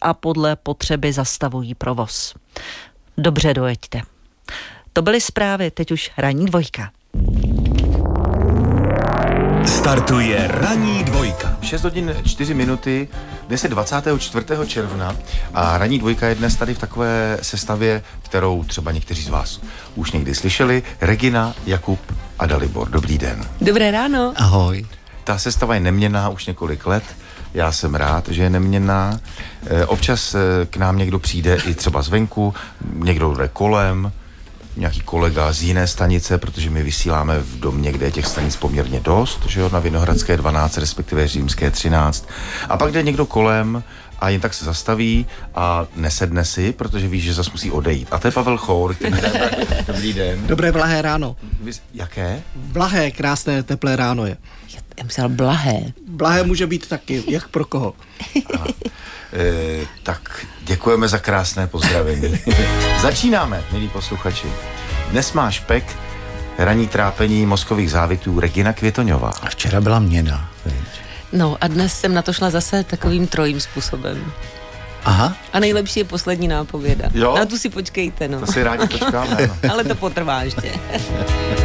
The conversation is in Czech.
a podle potřeby zastavují provoz. Dobře dojeďte. To byly zprávy, teď už ranní dvojka. Startuje ranní dvojka. 6 hodin 4 minuty, dnes je 24. června a ranní dvojka je dnes tady v takové sestavě, kterou třeba někteří z vás už někdy slyšeli. Regina, Jakub a Dalibor. Dobrý den. Dobré ráno. Ahoj. Ta sestava je neměnná už několik let. Já jsem rád, že je neměnná. Občas k nám někdo přijde i třeba zvenku, někdo jde kolem, nějaký kolega z jiné stanice, protože my vysíláme v domě, kde je těch stanic poměrně dost, že jo, na Vinohradské 12, respektive Římské 13. A pak jde někdo kolem a jen tak se zastaví a nesedne si, protože víš, že zas musí odejít. A to je Pavel Chour, který Dobrý den. Dobré blahé ráno. Jaké? Blahé, krásné, teplé ráno je. Já myslel blahé. Blahé může být taky, jak pro koho. Tak děkujeme za krásné pozdravení. Začínáme, milí posluchači. Dnes má špek ranní trápení mozkových závitů Regina Květoňová. A včera byla měna. No a dnes jsem na to šla zase takovým trojím způsobem. Aha. A nejlepší je poslední nápověda. Jo? Na tu si počkejte, no. To si rádi počkáme. Ale to potrvá ještě.